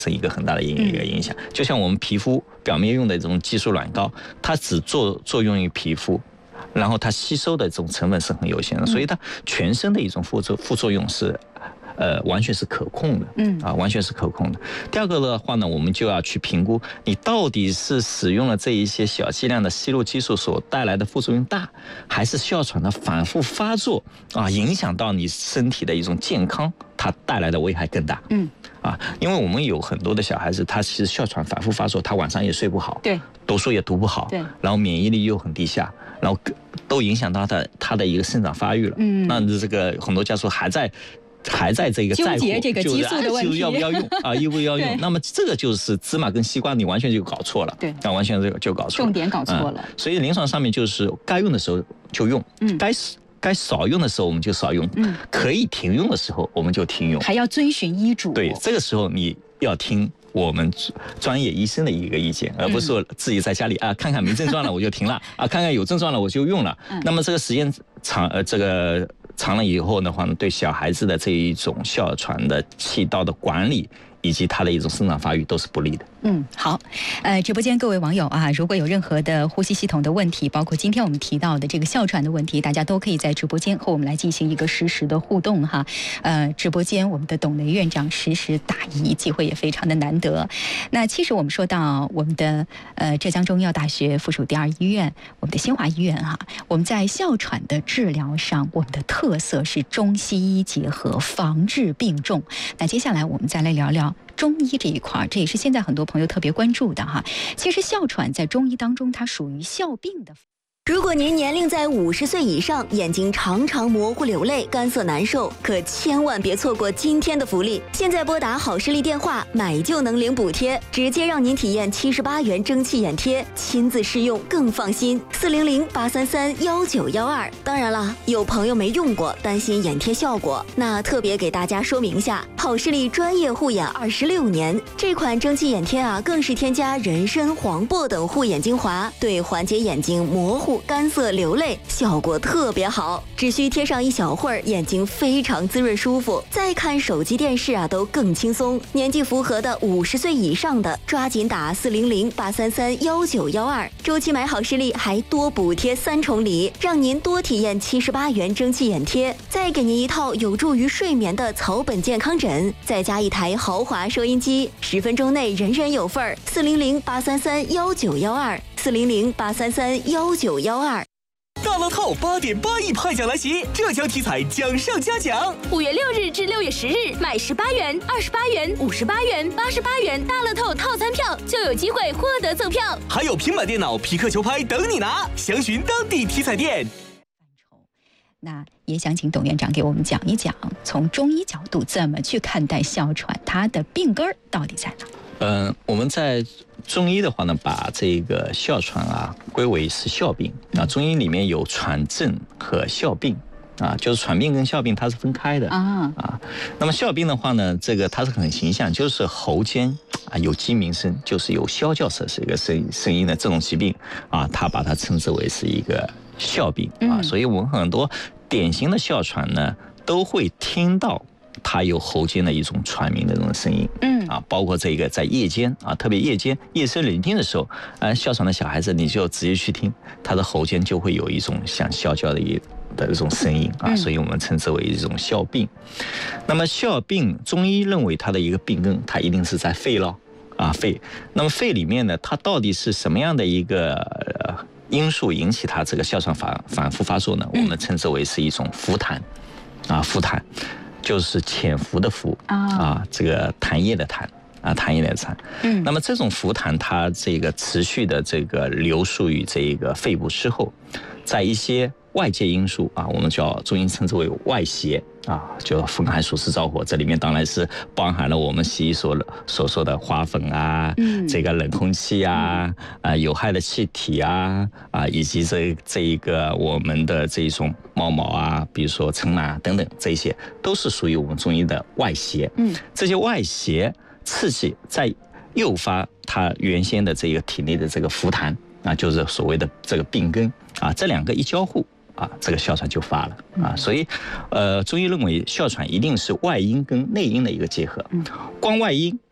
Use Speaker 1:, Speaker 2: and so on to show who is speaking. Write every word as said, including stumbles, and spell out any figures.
Speaker 1: 成一个很大的一个影响。就像我们皮肤表面用的这种激素软膏，它只作作用于皮肤。然后它吸收的这种成分是很有限的，所以它全身的一种副作副作用是，呃，完全是可控的，嗯啊，完全是可控的。第二个的话呢，我们就要去评估你到底是使用了这一些小剂量的吸入激素所带来的副作用大，还是哮喘的反复发作啊，影响到你身体的一种健康，它带来的危害更大，嗯啊，因为我们有很多的小孩子，他其实哮喘反复发作，他晚上也睡不好，对，读书也读不好，对，然后免疫力又很低下。然后都影响到他他的一个生长发育了，嗯，那这个很多家属还在还在这个在乎
Speaker 2: 纠结这个激素的问题，
Speaker 1: 要不要用啊？要不要用？那么这个就是芝麻跟西瓜，你完全就搞错了，对，那完全就就搞错了，
Speaker 2: 重点搞错了。
Speaker 1: 嗯、所以临床上面就是该用的时候就用，嗯，该该少用的时候我们就少用，嗯，可以停用的时候我们就停用，
Speaker 2: 还要遵循医嘱。
Speaker 1: 对，这个时候你要听我们专业医生的一个意见，而不是说自己在家里啊看看没症状了我就停了啊，看看有症状了我就用了。那么这个时间长呃这个长了以后的话呢，对小孩子的这一种哮喘的气道的管理以及他的一种生长发育都是不利的。
Speaker 2: 嗯，好，呃，直播间各位网友啊，如果有任何的呼吸系统的问题，包括今天我们提到的这个哮喘的问题，大家都可以在直播间和我们来进行一个实时的互动哈。呃，直播间我们的董雷院长实时答疑，机会也非常的难得。那其实我们说到我们的呃浙江中医药大学附属第二医院，我们的新华医院哈，我们在哮喘的治疗上，我们的特色是中西医结合，防治并重。那接下来我们再来聊聊中医这一块，这也是现在很多朋友特别关注的哈。其实哮喘在中医当中，它属于哮病的。
Speaker 3: 如果您年龄在五十岁以上，眼睛常常模糊流泪，干涩难受，可千万别错过今天的福利。现在拨打好视力电话，买就能领补贴，直接让您体验七十八元蒸汽眼贴，亲自试用更放心。四零零八三三幺九幺二。当然了，有朋友没用过，担心眼贴效果，那特别给大家说明一下，好视力专业护眼二十六年，这款蒸汽眼贴啊，更是添加人参、黄柏等护眼精华，对缓解眼睛模糊、干涩、流泪效果特别好，只需贴上一小会儿，眼睛非常滋润舒服。再看手机电视啊，都更轻松。年纪符合的五十岁以上的，抓紧打四零零八三三幺九幺二，周期买好视力还多补贴三重礼，让您多体验七十八元蒸汽眼贴，再给您一套有助于睡眠的草本健康枕，再加一台豪华收音机，十分钟内人人有份儿。四零零八三三幺九幺二，四零零八三三幺九幺二。
Speaker 4: 大乐透八点八亿派奖来袭，浙江体彩奖上加奖。
Speaker 5: 五月六日至六月十日，买十八元、二十八元、五十八元、八十八元大乐透套餐票，就有机会获得赠票，
Speaker 4: 还有平板电脑、皮克球拍等你拿。详询当地体彩店。
Speaker 2: 那也想请董院长给我们讲一讲，从中医角度怎么去看待哮喘，它的病根儿到底在哪？
Speaker 1: 嗯、呃，我们在中医的话呢，把这个哮喘啊归为是哮病啊。中医里面有喘症和哮病啊，就是喘病跟哮病它是分开的啊啊。那么哮病的话呢，这个它是很形象，就是喉间啊有鸡鸣声，就是有啸叫声是一个声声音的这种疾病啊，它把它称之为是一个哮病啊。所以我们很多典型的哮喘呢，都会听到它有喉间的一种喘鸣的这种声音，嗯啊，包括这个在夜间啊，特别夜间夜深人静的时候，呃，哮喘的小孩子你就直接去听，他的喉间就会有一种像啸叫的一的一种声音啊，所以我们称之为一种哮病。那么哮病，中医认为它的一个病根，它一定是在肺了啊，肺。那么肺里面呢，它到底是什么样的一个呃因素引起它这个哮喘反反复发作呢？我们称之为是一种伏痰啊，伏痰。就是潜伏的伏啊，这个痰液的痰啊，痰液的痰。嗯，那么这种伏痰，它这个持续的这个流速于这个肺部之后，在一些外界因素啊，我们叫中医称之为外邪啊，就风寒暑湿燥火，这里面当然是包含了我们西医所所说的花粉啊，嗯，这个冷空气啊，啊有害的气体啊，啊以及这这一个我们的这种猫毛啊，比如说尘螨等等，这些都是属于我们中医的外邪。嗯，这些外邪刺激在诱发它原先的这个体内的这个伏痰啊，就是所谓的这个病根啊，这两个一交互啊，这个哮喘就发了啊。所以，呃，中医认为哮喘一定是外因跟内因的一个结合。光外因